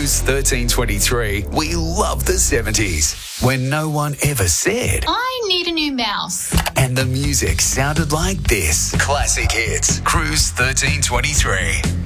Cruise 1323, we love the 70s, when no one ever said, I need a new mouse. and the music sounded like this. Classic hits, Cruise 1323.